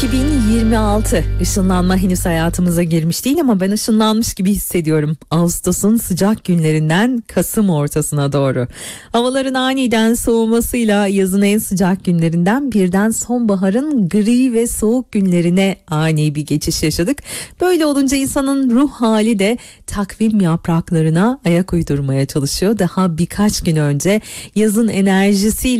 2026 ışınlanma henüz hayatımıza girmiş değil ama ben ışınlanmış gibi hissediyorum. Ağustos'un sıcak günlerinden Kasım ortasına doğru. Havaların aniden soğumasıyla yazın en sıcak günlerinden birden sonbaharın gri ve soğuk günlerine ani bir geçiş yaşadık. Böyle olunca insanın ruh hali de takvim yapraklarına ayak uydurmaya çalışıyor. Daha birkaç gün önce yazın enerjisiyle